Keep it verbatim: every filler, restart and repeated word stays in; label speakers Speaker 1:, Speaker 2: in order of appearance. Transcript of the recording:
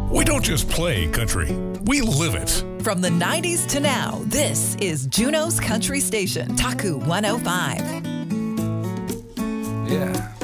Speaker 1: We don't just play country, we live it.
Speaker 2: From the nineties to now, this is Juneau's Country Station, Taku one oh five.
Speaker 3: Yeah.